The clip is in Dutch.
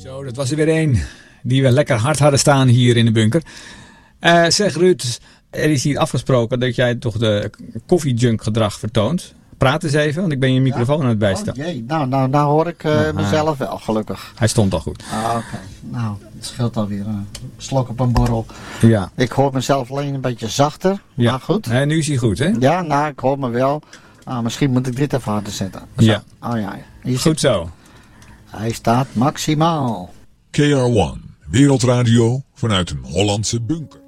Zo, dat was er weer één die we lekker hard hadden staan hier in de bunker. Zeg Ruud, er is hier afgesproken dat jij toch de koffiejunk gedrag vertoont. Praat eens even, want ik ben je microfoon aan het bijstellen. Oh jee, nou hoor ik mezelf wel, gelukkig. Hij stond al goed. Oké. Nou, het scheelt alweer een slok op een borrel. Ja. Ik hoor mezelf alleen een beetje zachter, Ja. maar goed. Nu is hij goed, hè? Ja, nou, ik hoor me wel. Misschien moet ik dit even harder zetten. Zo. Ja. Oh ja. Hier Goed zo. Hij staat maximaal. KR1, Wereldradio vanuit een Hollandse bunker.